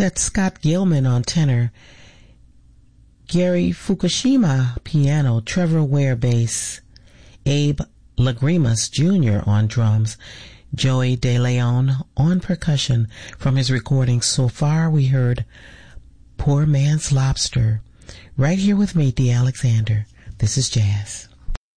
That's Scott Gilman on tenor, Gary Fukushima piano, Trevor Ware bass, Abe Lagrimas Jr. on drums, Joey De Leon on percussion. From his recording so far, we heard Poor Man's Lobster. Right here with me, Dee Alexander. This is Jazz.